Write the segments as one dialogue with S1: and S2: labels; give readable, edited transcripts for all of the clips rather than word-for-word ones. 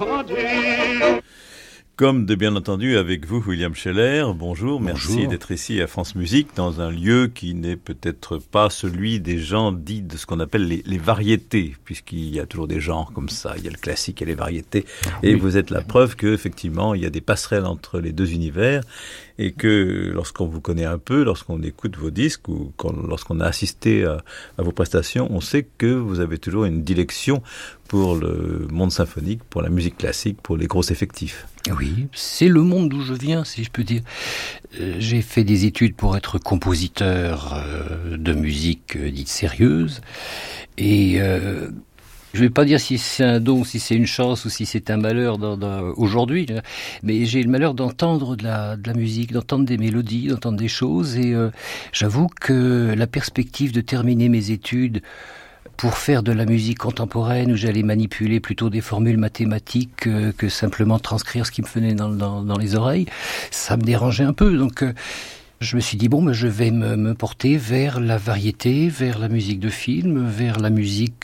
S1: Comme de bien entendu avec vous, William Scheller, bonjour. Merci d'être ici à France Musique, dans un lieu qui n'est peut-être pas celui des gens dits de ce qu'on appelle les variétés, puisqu'il y a toujours des genres comme ça, il y a le classique et les variétés, et vous êtes la preuve qu'effectivement il y a des passerelles entre les deux univers, et que lorsqu'on vous connaît un peu, lorsqu'on écoute vos disques, ou lorsqu'on a assisté à vos prestations, on sait que vous avez toujours une dilection pour le monde symphonique, pour la musique classique, pour les gros effectifs.
S2: Oui, c'est le monde d'où je viens, si je peux dire. J'ai fait des études pour être compositeur de musique dite sérieuse. Et je vais pas dire si c'est un don, si c'est une chance ou si c'est un malheur aujourd'hui, mais j'ai le malheur d'entendre de la musique, d'entendre des mélodies, d'entendre des choses. Et j'avoue que la perspective de terminer mes études pour faire de la musique contemporaine où j'allais manipuler plutôt des formules mathématiques que simplement transcrire ce qui me venait dans les oreilles, ça me dérangeait un peu. Donc je me suis dit, je vais me porter vers la variété, vers la musique de film, vers la musique,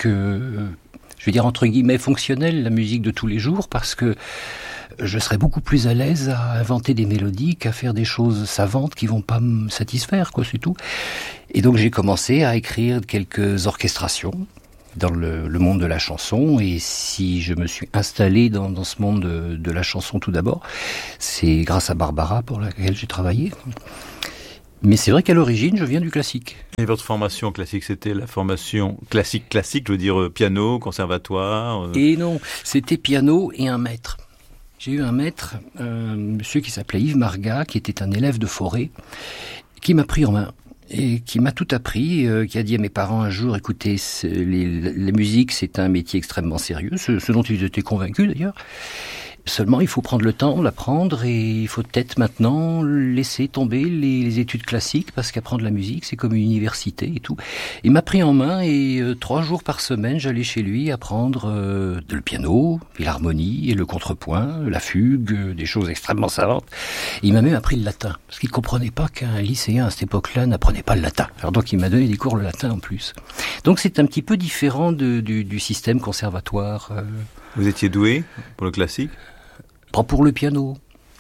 S2: je vais dire entre guillemets fonctionnelle, la musique de tous les jours, parce que je serais beaucoup plus à l'aise à inventer des mélodies qu'à faire des choses savantes qui vont pas me satisfaire, c'est tout. Et donc j'ai commencé à écrire quelques orchestrations dans le monde de la chanson, et si je me suis installé dans ce monde de la chanson tout d'abord, c'est grâce à Barbara pour laquelle j'ai travaillé. Mais c'est vrai qu'à l'origine, je viens du classique.
S1: Et votre formation classique, c'était la formation classique, je veux dire piano, conservatoire
S2: Et non, c'était piano et un maître. J'ai eu un maître, un monsieur qui s'appelait Yves Marga, qui était un élève de Forêt, qui m'a pris en main et qui m'a tout appris, qui a dit à mes parents un jour, écoutez, la musique c'est un métier extrêmement sérieux, ce dont ils étaient convaincus d'ailleurs. Seulement, il faut prendre le temps, l'apprendre, et il faut peut-être maintenant laisser tomber les études classiques, parce qu'apprendre la musique, c'est comme une université et tout. Il m'a pris en main, et 3 jours par semaine, j'allais chez lui apprendre le piano, puis l'harmonie, et le contrepoint, la fugue, des choses extrêmement savantes. Et il m'a même appris le latin, parce qu'il comprenait pas qu'un lycéen à cette époque-là n'apprenait pas le latin. Alors donc, il m'a donné des cours de latin en plus. Donc, c'est un petit peu différent du système conservatoire.
S1: Vous étiez doué pour le classique ?
S2: Pas pour le piano,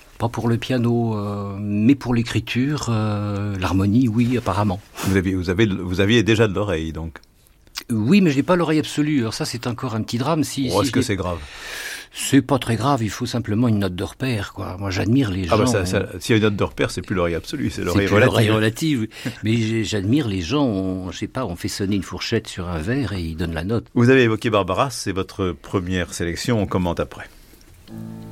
S2: mais pour l'écriture, l'harmonie, oui, apparemment.
S1: Vous aviez déjà de l'oreille, donc.
S2: Oui, mais je n'ai pas l'oreille absolue. Alors ça, c'est encore un petit drame.
S1: Est-ce que c'est grave ?
S2: C'est pas très grave, il faut simplement une note de repère, Moi, j'admire les gens.
S1: S'il y a une note de repère, c'est plus l'oreille absolue, c'est l'oreille relative.
S2: L'oreille relative. Mais j'admire les gens, on fait sonner une fourchette sur un verre et ils donnent la note.
S1: Vous avez évoqué Barbara, c'est votre première sélection, on commente après.